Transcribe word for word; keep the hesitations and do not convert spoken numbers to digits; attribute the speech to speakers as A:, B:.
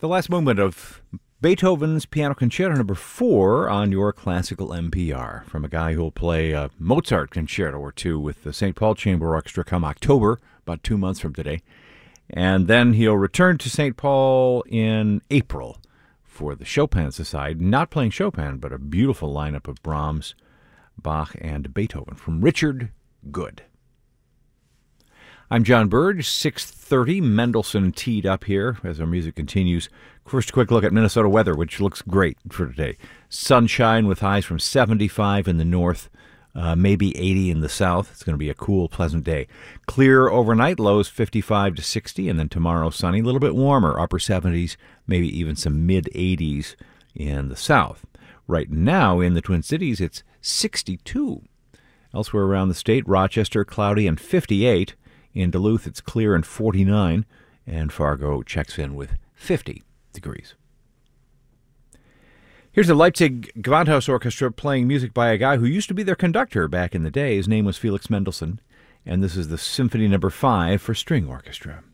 A: The last movement of Beethoven's Piano Concerto Number Four on your classical N P R, from a guy who will play a Mozart concerto or two with the Saint Paul Chamber Orchestra come October, about two months from today. And then he'll return to Saint Paul in April for the Chopin Society, not playing Chopin, but a beautiful lineup of Brahms, Bach, and Beethoven from Richard Good. I'm John Burge, six thirty, Mendelssohn teed up here as our music continues. First, a quick look at Minnesota weather, which looks great for today. Sunshine with highs from seventy-five in the north, uh, maybe eighty in the south. It's going to be a cool, pleasant day. Clear overnight, lows fifty-five to sixty, and then tomorrow sunny, a little bit warmer, upper seventies, maybe even some mid-eighties in the south. Right now in the Twin Cities, it's sixty-two. Elsewhere around the state, Rochester, cloudy and fifty-eight. In Duluth, it's clear and forty-nine, and Fargo checks in with fifty degrees. Here's the Leipzig Gewandhaus Orchestra playing music by a guy who used to be their conductor back in the day. His name was Felix Mendelssohn, and this is the Symphony Number Five for String Orchestra.